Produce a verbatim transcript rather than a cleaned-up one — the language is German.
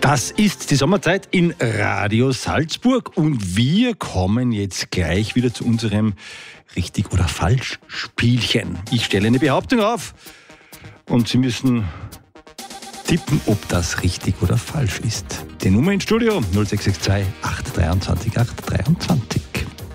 Das ist die Sommerzeit in Radio Salzburg und wir kommen jetzt gleich wieder zu unserem Richtig- oder Falsch-Spielchen. Ich stelle eine Behauptung auf und Sie müssen tippen, ob das richtig oder falsch ist. Die Nummer ins Studio null sechs sechs zwei acht zwei drei acht zwei acht zwei drei.